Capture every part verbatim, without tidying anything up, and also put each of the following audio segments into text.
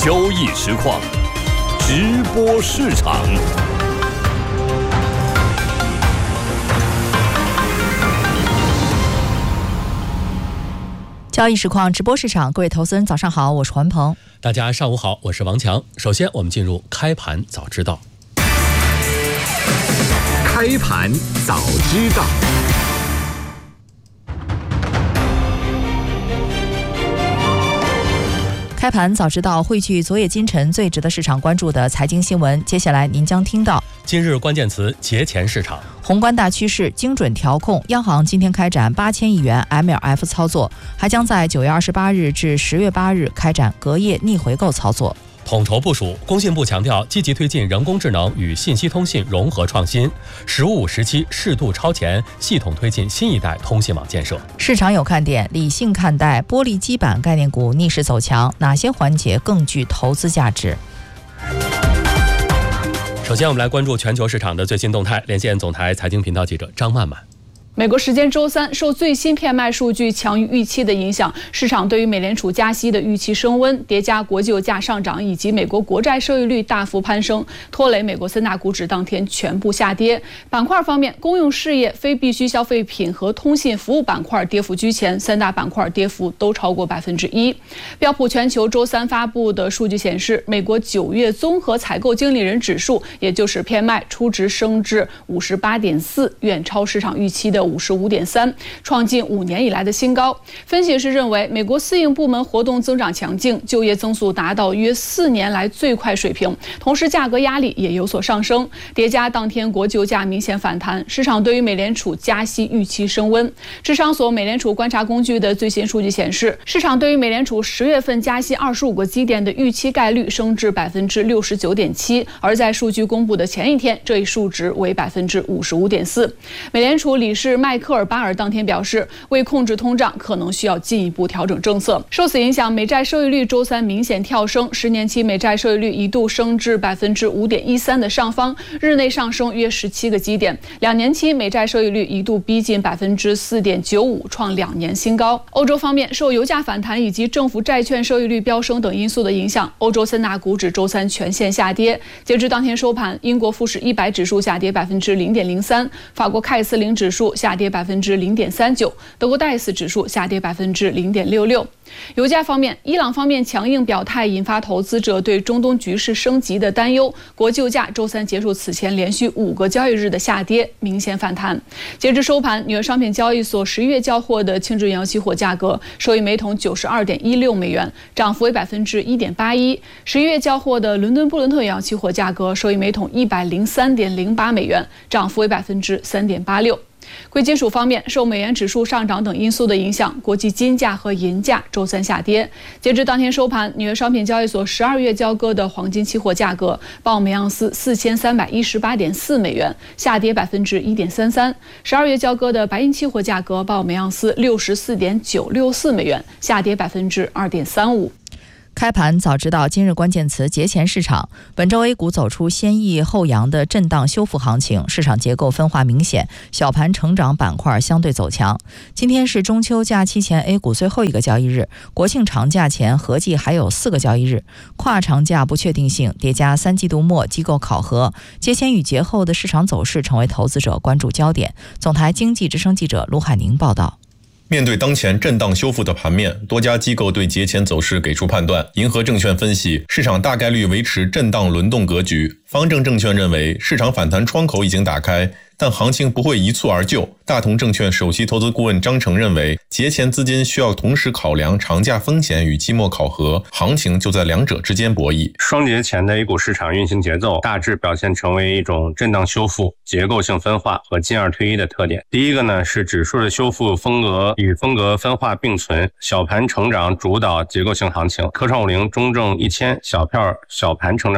交易实况，直播市场。 交易实况直播市场，各位投资人早上好，我是环鹏。 大家上午好，我是王强。首先我们进入开盘早知道。 开盘早知道。 开盘早知道汇聚昨夜今晨最值得市场关注的财经新闻，接下来您将听到： 今日关键词节前市场， 宏观大趋势精准调控，央行今天开展八千亿元 M L F 操作，还将在九月二十八日至十月八日开展隔夜逆回购操作。 统筹部署，工信部强调积极推进人工智能与信息通信融合创新，十五时期适度超前，系统推进新一代通信网建设。 市场有看点，理性看待玻璃基板概念股逆势走强，哪些环节更具投资价值？ 首先我们来关注全球市场的最新动态，连线总台财经频道记者张曼曼。 美国时间周三，受最新 P M I 数据强于预期的影响，市场对于美联储加息的预期升温，叠加国际油价上涨以及美国国债收益率大幅攀升，拖累美国三大股指当天全部下跌。板块方面，公用事业、非必需消费品和通信服务板块跌幅居前，三大板块跌幅都超过百分之一。标普全球周三发布的数据显示，美国九月综合采购经理人指数，也就是 P M I 初值升至 五十八点四， 远超市场预期的五十五点三， 创近五年以来的新高。分析师认为，美国私营部门活动增长强劲，就业增速达到约四年来最快水平，同时价格压力也有所上升，叠加当天国际油价明显反弹，市场对于美联储加息预期升温。智商所美联储观察工具的最新数据显示，市场对于美联储十月份加息二十五个基点的预期概率升至 百分之六十九点七， 而在数据公布的前一天，这一数值为 百分之五十五点四。 美联储理事迈克尔巴尔当天表示，为控制通胀可能需要进一步调整政策。受此影响，美债收益率周三明显跳升，十年期美债收益率一度升至 百分之五点一三 的上方，日内上升约十七个基点。两年期美债收益率一度逼近 百分之四点九五， 创两年新高。欧洲方面，受油价反弹以及政府债券收益率飙升等因素的影响，欧洲三大股指周三全线下跌。截至当天收盘，英国富时一百指数下跌 百分之零点零三， 法国凯斯林指数下跌 百分之零点三九， 德国戴斯指数下跌 百分之零点六六。油价方面，伊朗方面强硬表态，引发投资者对中东局势升级的担忧。国际油价周三结束此前连续五个交易日的下跌，明显反弹。截至收盘，纽约商品交易所十一月交货的轻质原油期货价格收于每桶 九十二点一六美元，涨幅为 百分之一点八一。十一月交货的伦敦布伦特原油期货价格收于每桶 一百零三点零八美元，涨幅为 百分之三点八六。贵金属方面，受美元指数上涨等因素的影响，国际金价和银价周三下跌。截至当天收盘，纽约商品交易所十二月交割的黄金期货价格报每盎司 四千三百一十八点四美元，下跌 百分之一点三三。十二月交割的白银期货价格报每盎司 六十四点九六四美元，下跌 百分之二点三五。 开盘早知道今日关键词节前市场。本周 A 股走出先抑后扬的震荡修复行情，市场结构分化明显，小盘成长板块相对走强。今天是中秋假期前 A 股最后一个交易日，国庆长假前合计还有四个交易日，跨长假不确定性叠加三季度末机构考核，节前与节后的市场走势成为投资者关注焦点。总台经济之声记者卢海宁报道。 面对当前震荡修复的盘面，多家机构对节前走势给出判断。银河证券分析，市场大概率维持震荡轮动格局。方正证券认为，市场反弹窗口已经打开，但行情不会一蹴而就。大同证券首席投资顾问张成认为，节前资金需要同时考量长假风险与期末考核，行情就在两者之间博弈。 双节前的 A 股市场运行节奏大致表现成为一种震荡修复、结构性分化和进二退一的特点。第一个呢是指数的修复风格与风格分化并存，小盘成长主导结构性行情，科创五零、中证一千小票小盘成长股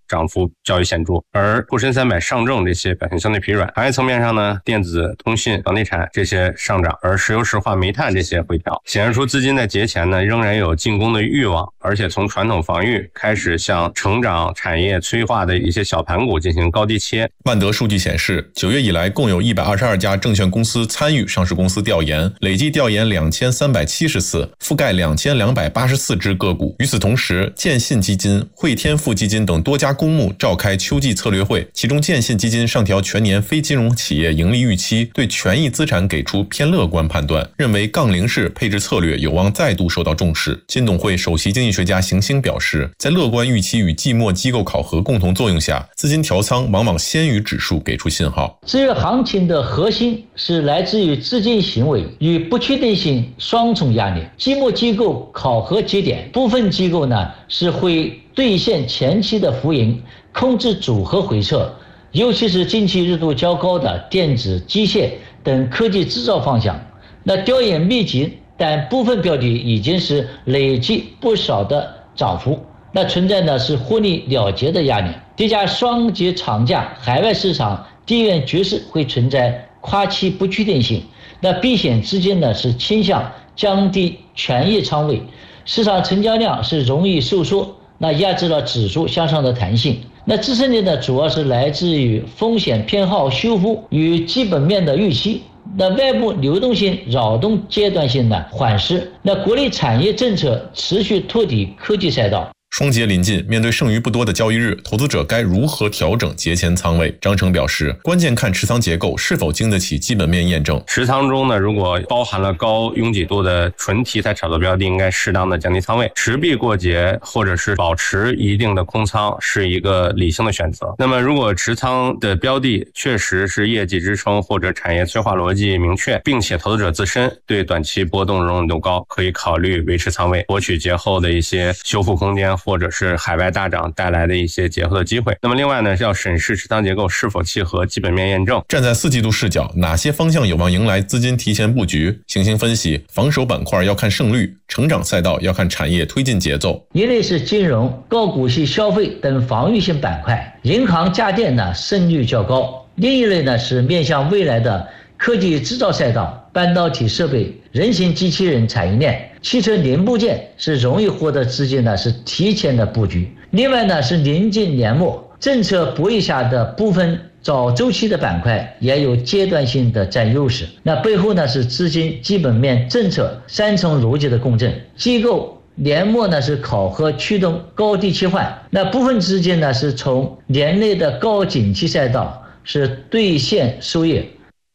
涨幅较为显著，而沪深三百、上证这些表现相对疲软。行业层面上呢，电子、通信、房地产这些上涨，而石油石化、煤炭这些回调，显示出资金在节前呢仍然有进攻的欲望，而且从传统防御开始向成长产业催化的一些小盘股进行高低切。 万德数据显示，九月以来共有一百二十二家证券公司参与上市公司调研，累计调研两千三百七十次，覆盖两千两百八十四只个股。与此同时，建信基金、汇添富基金等多家公募召开秋季策略会，其中建信基金上调全年非金融企业盈利预期，对权益资产给出偏乐观判断，认为杠铃式配置策略有望再度受到重视。金董会首席经济学家邢星表示，在乐观预期与季末机构考核共同作用下，资金调仓往往先于指数给出信号。 至于行情的核心是来自于资金行为与不确定性双重压力。季末机构考核节点，部分机构呢是会兑现前期的浮盈，控制组合回撤，尤其是近期热度较高的电子、机械等科技制造方向。那调研密集，但部分标的已经是累积不少的涨幅，那存在呢是获利了结的压力。叠加双节长假，海外市场地缘局势会存在跨期不确定性，那避险资金呢是倾向降低权益仓位，市场成交量是容易收缩，那压制了指数向上的弹性。那支撑力呢主要是来自于风险偏好修复与基本面的预期，那外部流动性扰动阶段性的缓释，那国内产业政策持续托底科技赛道。 双节临近，面对剩余不多的交易日，投资者该如何调整节前仓位？张成表示，关键看持仓结构是否经得起基本面验证。 持仓中呢，如果包含了高拥挤度的纯题材炒作标的，应该适当的降低仓位，持币过节或者是保持一定的空仓是一个理性的选择。那么如果持仓的标的确实是业绩支撑或者产业催化逻辑明确，并且投资者自身对短期波动容忍度高，可以考虑维持仓位，博取节后的一些修复空间，或者是海外大涨带来的一些节后的机会。那么另外呢，是要审视持仓结构是否契合基本面验证。 站在四季度视角，哪些方向有望迎来资金提前布局？行星分析，防守板块要看胜率，成长赛道要看产业推进节奏。 一类是金融、高股息消费等防御性板块，银行、家电呢胜率较高。另一类呢是面向未来的科技制造赛道，半导体设备、人形机器人产业链、汽车零部件是容易获得资金呢是提前的布局。另外呢是临近年末，政策博弈下的部分早周期的板块也有阶段性的占优势。那背后呢是资金、基本面、政策三重逻辑的共振。机构年末呢是考核驱动高低切换，那部分资金呢是从年内的高景气赛道是兑现收益。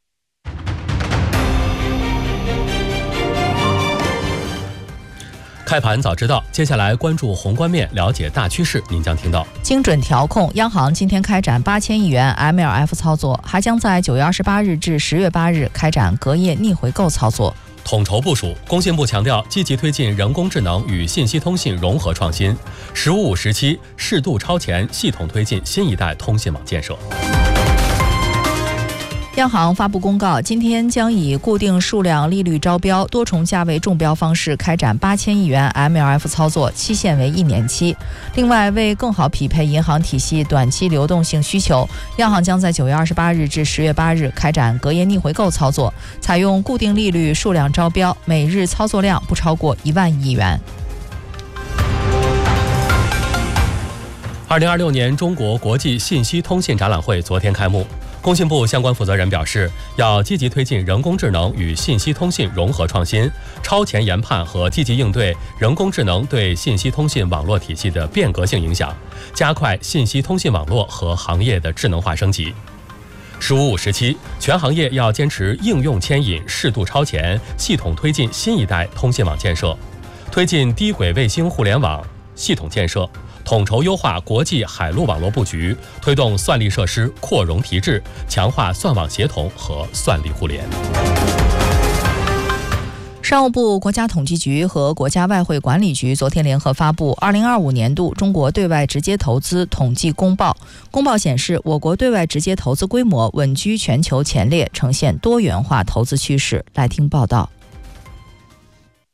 开盘早知道，接下来关注宏观面，了解大趋势。您将听到： 精准调控，央行今天开展八千亿元 M L F 操作，还将在九月二十八日至十月八日开展隔夜逆回购操作。 统筹部署，工信部强调积极推进人工智能与信息通信融合创新，十五五时期适度超前，系统推进新一代通信网建设。 央行发布公告，今天将以固定数量利率招标、多重价位中标方式开展八千亿元 M L F 操作，期限为一年期。另外，为更好匹配银行体系短期流动性需求，央行将在九月二十八日至十月八日开展隔夜逆回购操作，采用固定利率数量招标，每日操作量不超过一万亿元。 二零二六年中国国际信息通信展览会昨天开幕。工信部相关负责人表示，要积极推进人工智能与信息通信融合创新，超前研判和积极应对人工智能对信息通信网络体系的变革性影响，加快信息通信网络和行业的智能化升级。十五五时期，全行业要坚持应用牵引、适度超前，系统推进新一代通信网建设，推进低轨卫星互联网系统建设，统筹优化国际海陆网络布局，推动算力设施扩容提质，强化算网协同和算力互联。 商务部、国家统计局和国家外汇管理局昨天联合发布二零二五年度中国对外直接投资统计公报。公报显示，我国对外直接投资规模稳居全球前列，呈现多元化投资趋势。来听报道。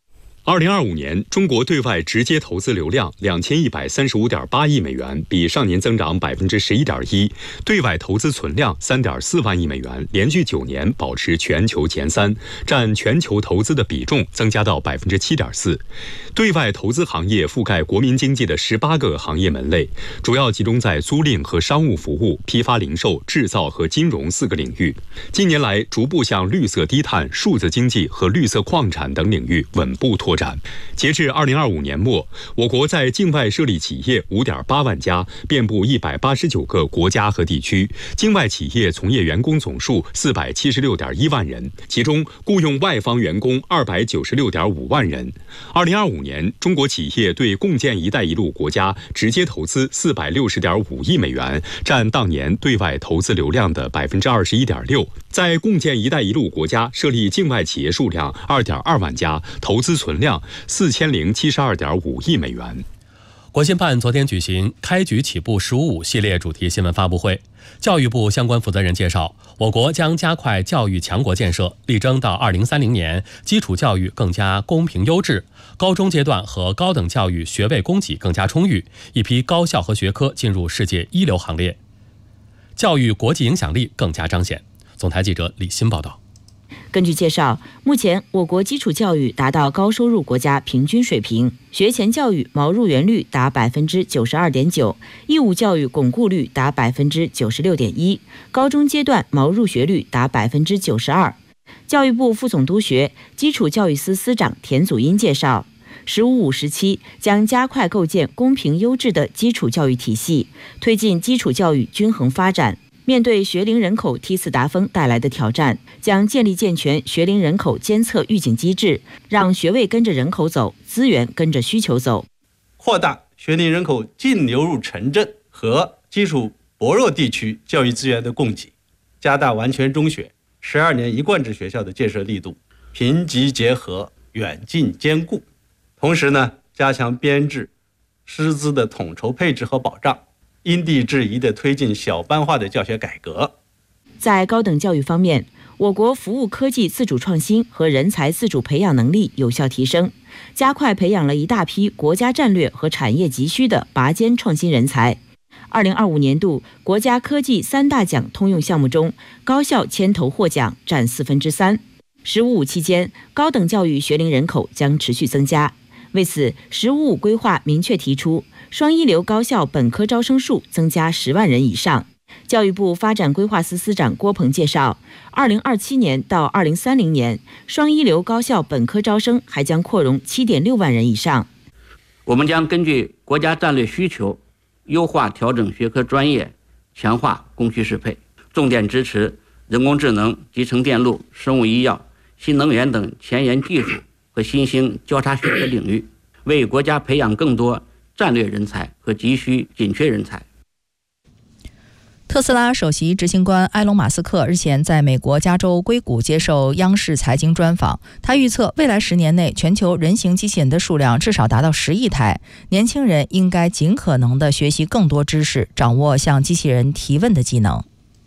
二零二五年，中国对外直接投资流量两千一百三十五点八亿美元，比上年增长百分之十一点一；对外投资存量三点四万亿美元，连续九年保持全球前三，占全球投资的比重增加到百分之七点四。对外投资行业覆盖国民经济的十八个行业门类，主要集中在租赁和商务服务、批发零售、制造和金融四个领域。近年来，逐步向绿色低碳、数字经济和绿色矿产等领域稳步拓展。截至二零二五年末，我国在境外设立企业五点八万家，遍布一百八十九个国家和地区，境外企业从业员工总数四百七十六点一万人，其中雇用外方员工二百九十六点五万人。二零二五年，中国企业对共建“一带一路”国家直接投资四百六十点五亿美元，占当年对外投资流量的百分之二十一点六。在共建“一带一路”国家设立境外企业数量二点二万家，投资存量四千零七十二点五亿美元。 国新办昨天举行“开局起步十五五”系列主题新闻发布会，教育部相关负责人介绍，我国将加快教育强国建设，力争到二零三零年，基础教育更加公平优质，高中阶段和高等教育学位供给更加充裕，一批高校和学科进入世界一流行列，教育国际影响力更加彰显。总台记者李欣报道。 根据介绍，目前我国基础教育达到高收入国家平均水平，学前教育毛入园率达百分之九十二点九，义务教育巩固率达百分之九十六点一，高中阶段毛入学率达百分之九十二。教育部副总督学、基础教育司司长田祖荫介绍，十五五时期将加快构建公平优质的基础教育体系，推进基础教育均衡发展。面对学龄人口梯次达峰带来的挑战，将建立健全学龄人口监测预警机制，让学位跟着人口走，资源跟着需求走。 扩大学龄人口净流入城镇和基础薄弱地区教育资源的供给，加大完全中学、十二年一贯制学校的建设力度，平级结合，远近兼顾。同时呢，加强编制、师资的统筹配置和保障。因地制宜地推进小班化的教学改革。 在高等教育方面，我国服务科技自主创新和人才自主培养能力有效提升，加快培养了一大批国家战略和产业急需的拔尖创新人才。二零二五年度国家科技三大奖通用项目中，高校牵头获奖占四分之三。十五五期间，高等教育学龄人口将持续增加。为此，十五五规划明确提出，双一流高校本科招生数增加十万人以上。教育部发展规划司司长郭鹏介绍，二零二七年到二零三零年，双一流高校本科招生还将扩容七点六万人以上。 我们将根据国家战略需求，优化调整学科专业，强化供需适配，重点支持人工智能、集成电路、生物医药、新能源等前沿技术和新兴交叉学科领域，为国家培养更多战略人才和急需紧缺人才。 特斯拉首席执行官埃隆·马斯克日前在美国加州硅谷接受央视财经专访，他预测未来十年内全球人形机器人的数量至少达到十亿台，年轻人应该尽可能地学习更多知识，掌握向机器人提问的技能。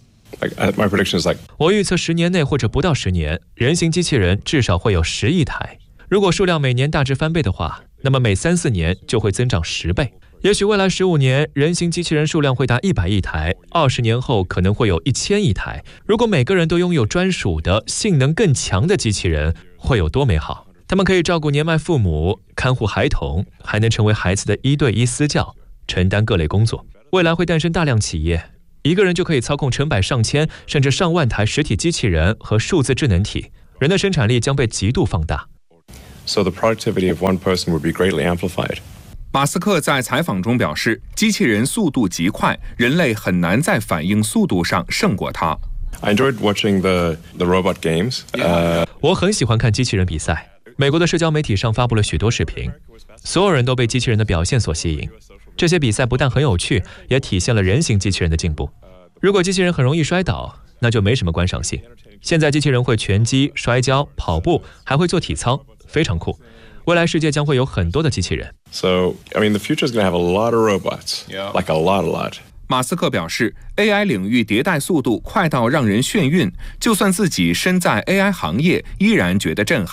我预测十年内或者不到十年，人形机器人至少会有十亿台。如果数量每年大致翻倍的话，那么每三四年就会增长十倍。也许未来十五年，人形机器人数量会达一百亿台，二十年后可能会有一千亿台。如果每个人都拥有专属的、性能更强的机器人，会有多美好？他们可以照顾年迈父母、看护孩童，还能成为孩子的一对一私教，承担各类工作。未来会诞生大量企业，一个人就可以操控成百上千甚至上万台实体机器人和数字智能体，人的生产力将被极度放大。 So the productivity of one person would be greatly amplified. 马斯克在采访中表示，机器人速度极快，人类很难在反应速度上胜过它。 I enjoyed watching the the robot games. Uh... 我很喜欢看机器人比赛。美国的社交媒体上发布了许多视频，所有人都被机器人的表现所吸引。这些比赛不但很有趣，也体现了人形机器人的进步。如果机器人很容易摔倒，那就没什么观赏性。现在机器人会拳击、摔跤、跑步，还会做体操，非常酷。未来世界将会有很多的机器人。 So, I mean, the future is going to have a lot of robots, like a lot, a lot. 马斯克表示 ，A I 领域迭代速度快到让人眩晕，就算自己身在 A I 行业，依然觉得震撼。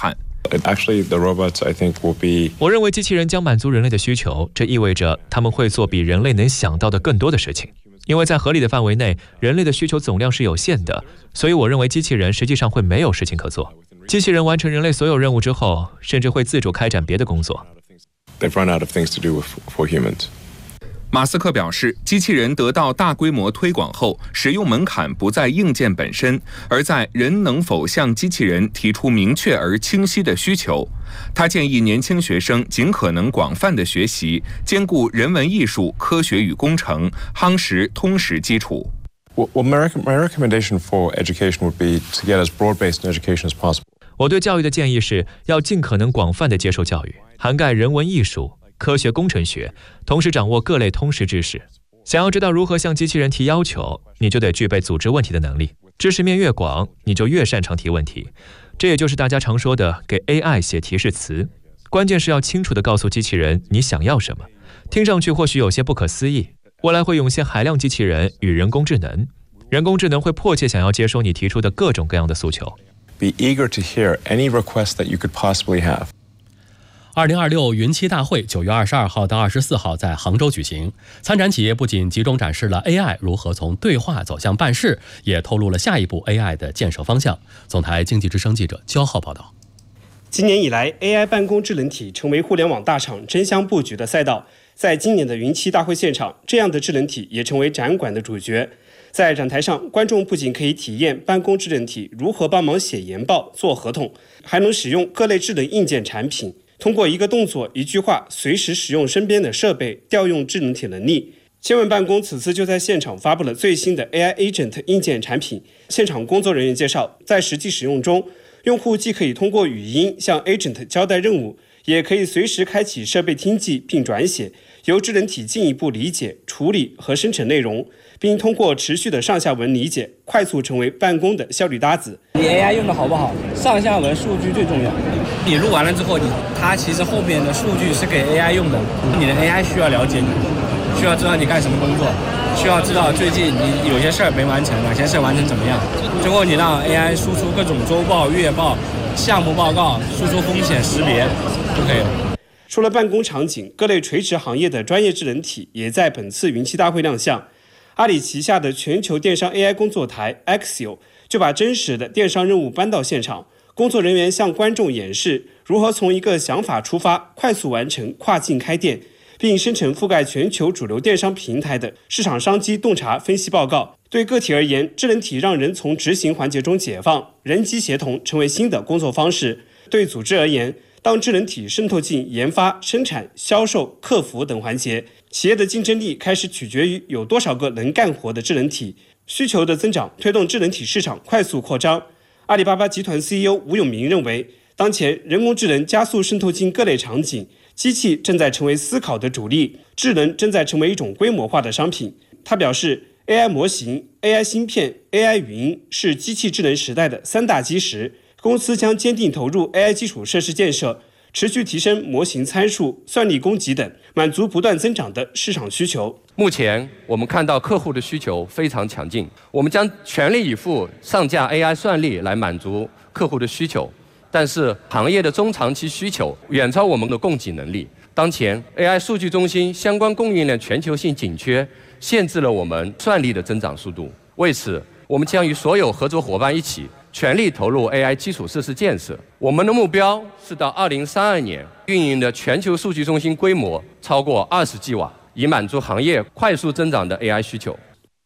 Actually, the robots, I think, will be. 我认为机器人将满足人类的需求，这意味着他们会做比人类能想到的更多的事情。因为在合理的范围内，人类的需求总量是有限的，所以我认为机器人实际上会没有事情可做。机器人完成人类所有任务之后，甚至会自主开展别的工作。 They've run out of things to do for humans. 马斯克表示，机器人得到大规模推广后，使用门槛不在硬件本身，而在人能否向机器人提出明确而清晰的需求。他建议年轻学生尽可能广泛的学习，兼顾人文艺术、科学与工程，夯实通识基础。 Well, my recommendation for education would be to get as broad-based an education as possible. 我对教育的建议是要尽可能广泛的接受教育，涵盖人文艺术、科学工程学，同时掌握各类通识知识。想要知道如何向机器人提要求，你就得具备组织问题的能力。知识面越广，你就越擅长提问题。这也就是大家常说的给 A I 写提示词。关键是要清楚地告诉机器人你想要什么。听上去或许有些不可思议，未来会涌现海量机器人与人工智能，人工智能会迫切想要接收你提出的各种各样的诉求。 Be eager to hear any request that you could possibly have. 二零二六云栖大会九月二十二号到二十四号在杭州举行，参展企业不仅集中展示了 A I 如何从对话走向办事，也透露了下一步 A I 的建设方向。总台经济之声记者焦浩报道。 今年以来 ，A I 办公智能体成为互联网大厂争相布局的赛道。在今年的云栖大会现场，这样的智能体也成为展馆的主角。在展台上，观众不仅可以体验办公智能体如何帮忙写研报、做合同，还能使用各类智能硬件产品，通过一个动作、一句话，随时使用身边的设备，调用智能体能力。千问办公此次就在现场发布了最新的 A I Agent 硬件产品。现场工作人员介绍，在实际使用中，用户既可以通过语音向 Agent 交代任务，也可以随时开启设备听记并转写，由智能体进一步理解、处理和生成内容，并通过持续的上下文理解，快速成为办公的效率搭子。 你 A I 用的好不好？上下文数据最重要。你录完了之后，你它其实后面的数据是给 A I 用的，你的 A I 需要了解你，需要知道你干什么工作，需要知道最近你有些事儿没完成，哪些事儿完成怎么样。最后你让 A I 输出各种周报、月报、项目报告，输出风险识别就可以了。 除了办公场景，各类垂直行业的专业智能体也在本次云栖大会亮相。阿里旗下的全球电商 A I 工作台 Axio 就把真实的电商任务搬到现场，工作人员向观众演示如何从一个想法出发，快速完成跨境开店，并生成覆盖全球主流电商平台的市场商机洞察分析报告。对个体而言，智能体让人从执行环节中解放，人机协同成为新的工作方式。对组织而言，当智能体渗透进研发、生产、销售、客服等环节，企业的竞争力开始取决于有多少个能干活的智能体。需求的增长推动智能体市场快速扩张。阿里巴巴集团 C E O 吴永明认为，当前人工智能加速渗透进各类场景，机器正在成为思考的主力，智能正在成为一种规模化的商品。他表示， A I 模型、A I 芯片、A I 云是机器智能时代的三大基石。公司将坚定投入 A I 基础设施建设，持续提升模型参数、算力供给等，满足不断增长的市场需求。 目前我们看到客户的需求非常强劲，我们将全力以赴上架 A I 算力来满足客户的需求，但是行业的中长期需求远超我们的供给能力。当前 A I 数据中心相关供应链全球性紧缺，限制了我们算力的增长速度。为此，我们将与所有合作伙伴一起全力投入 A I 基础设施建设。我们的目标是到二零三二年，运营的全球数据中心规模超过二十 G 瓦，以满足行业快速增长的 A I 需求。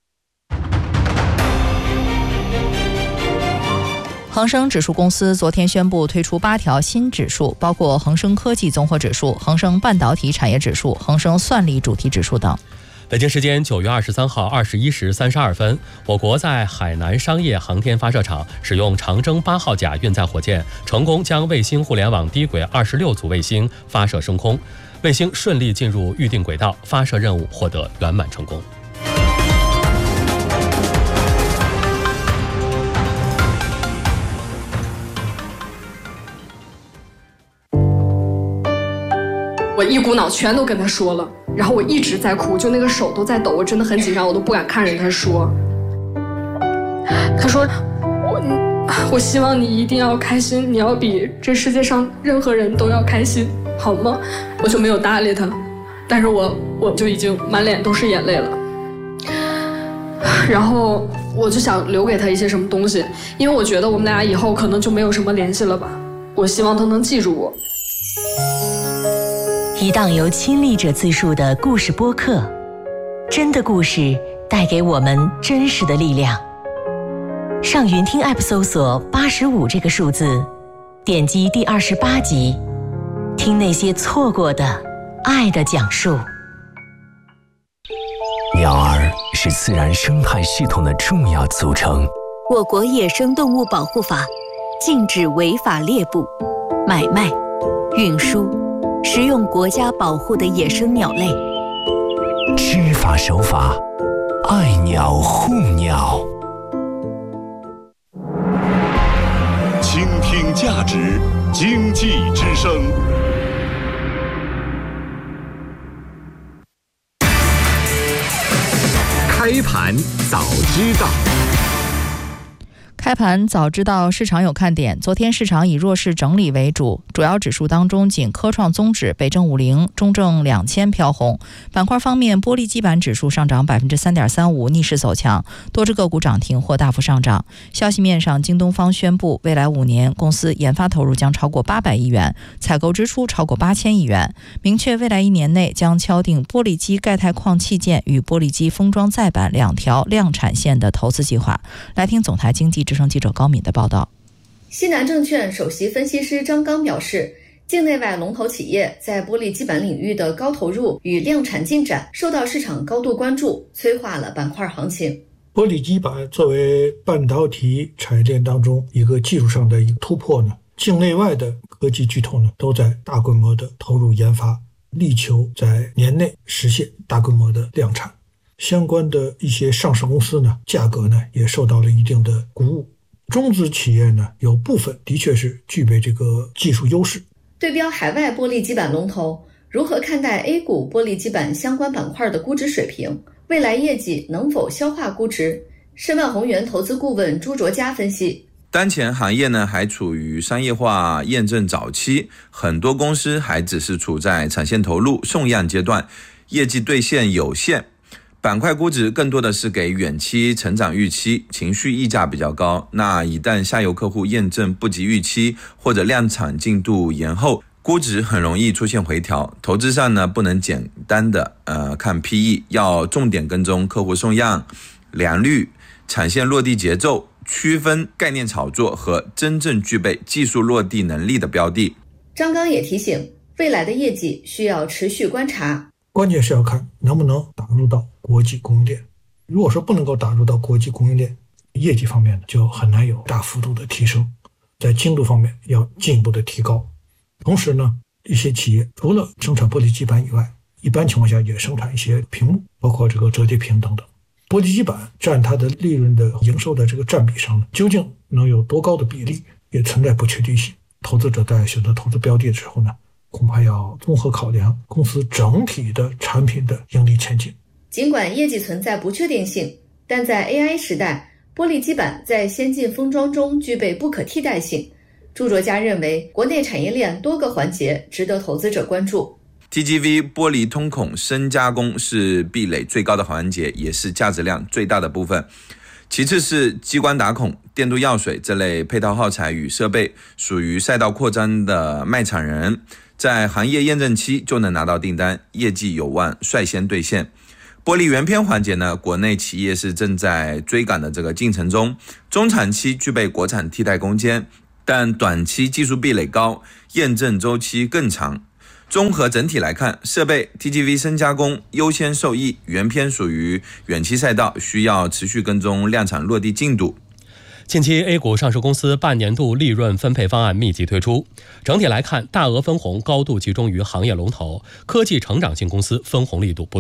恒生指数公司昨天宣布推出八条新指数，包括恒生科技综合指数、恒生半导体产业指数、恒生算力主题指数等。 北京时间九月二十三号二十一时三十二分，我国在海南商业航天发射场使用长征八号甲运载火箭，成功将卫星互联网低轨二十六组卫星发射升空，卫星顺利进入预定轨道，发射任务获得圆满成功。 我一股脑全都跟他说了，然后我一直在哭，就那个手都在抖，我真的很紧张，我都不敢看着他说。他说我我希望你一定要开心，你要比这世界上任何人都要开心，好吗？我就没有搭理他，但是我我就已经满脸都是眼泪了。然后我就想留给他一些什么东西，因为我觉得我们俩以后可能就没有什么联系了吧。我希望他能记住我。 一档由亲历者自述的故事播客，真的故事带给我们真实的力量。上云听 App 搜索八十五这个数字，点击第二十八集，听那些错过的爱的讲述。 鸟儿是自然生态系统的重要组成。 我国野生动物保护法禁止违法猎捕、买卖、运输、食用国家保护的野生鸟类。 知法守法，爱鸟护鸟。 倾听价值，经济之声。 开盘早知道。 开盘早知道市场有看点。昨天市场以弱势整理为主，主要指数当中仅科创综指、北证五零、中证两千飘红。板块方面，玻璃基板指数上涨百分之三点三五，逆势走强，多只个股涨停或大幅上涨。消息面上，京东方宣布，未来五年公司研发投入将超过八百亿元，采购支出超过八千亿元，明确未来一年内将敲定玻璃基钙钛矿器件与玻璃基封装载板两条量产线的投资计划。来听总台经济之声记者高敏的报道。 西南证券首席分析师张刚表示，境内外龙头企业在玻璃基板领域的高投入与量产进展受到市场高度关注，催化了板块行情。 玻璃基板作为半导体产业链当中一个技术上的一个突破呢，境内外的科技巨头呢都在大规模的投入研发，力求在年内实现大规模的量产。相关的一些上市公司呢，价格呢也受到了一定的鼓舞。中资企业呢，有部分的确是具备这个技术优势。 对标海外玻璃基板龙头，如何看待 A 股玻璃基板相关板块的估值水平？未来业绩能否消化估值？申万宏源投资顾问朱卓佳分析， 当前行业呢还处于商业化验证早期，很多公司还只是处在产线投入、送样阶段，业绩兑现有限。板块估值更多的是给远期成长预期，情绪溢价比较高。那一旦下游客户验证不及预期，或者量产进度延后，估值很容易出现回调。投资上呢，不能简单的呃看 P E， 要重点跟踪客户送样、良率、产线落地节奏，区分概念炒作和真正具备技术落地能力的标的。 张刚也提醒，未来的业绩需要持续观察。 关键是要看能不能打入到国际供应链。如果说不能够打入到国际供应链，业绩方面呢就很难有大幅度的提升，在精度方面要进一步的提高。同时呢，一些企业除了生产玻璃基板以外，一般情况下也生产一些屏幕，包括这个折叠屏等等。玻璃基板占它的利润的营收的这个占比上呢，究竟能有多高的比例，也存在不确定性。投资者在选择投资标的的时候呢，恐怕要综合考量公司整体的产品的盈利前景。 尽管业绩存在不确定性，但在 A I 时代，玻璃基板在先进封装中具备不可替代性。朱卓佳认为，国内产业链多个环节值得投资者关注。 T G V 玻璃通孔深加工是壁垒最高的环节，也是价值量最大的部分。其次是激光打孔、电镀药水这类配套耗材与设备，属于赛道扩张的卖场人，在行业验证期就能拿到订单，业绩有望率先兑现。玻璃原片环节呢，国内企业是正在追赶的这个进程中，中长期具备国产替代空间，但短期技术壁垒高，验证周期更长。综合整体来看，设备 T G V 深加工优先受益，原片属于远期赛道，需要持续跟踪量产落地进度。 近期 A 股上市公司半年度利润分配方案密集推出，整体来看，大额分红高度集中于行业龙头，科技成长性公司分红力度不